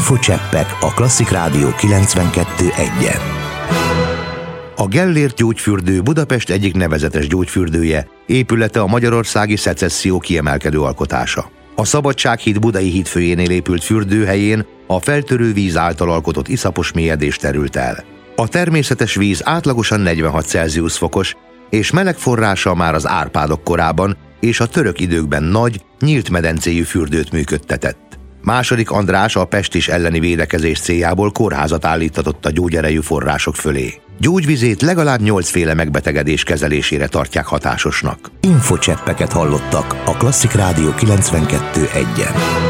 Infocseppek a Klasszik Rádió 92.1-en. A Gellért gyógyfürdő Budapest egyik nevezetes gyógyfürdője, épülete a magyarországi szecesszió kiemelkedő alkotása. A Szabadsághíd budai hídfőjénél épült fürdőhelyén a feltörő víz által alkotott iszapos mélyedés terült el. A természetes víz átlagosan 46 Celsius fokos, és meleg forrása már az Árpádok korában és a török időkben nagy, nyílt medencéjű fürdőt működtetett. II. András a pestis elleni védekezés céljából kórházat állítatott a gyógyerejű források fölé. Gyógyvizét legalább 8 féle megbetegedés kezelésére tartják hatásosnak. Infocseppeket hallottak a Klasszik Rádió 92.1-en.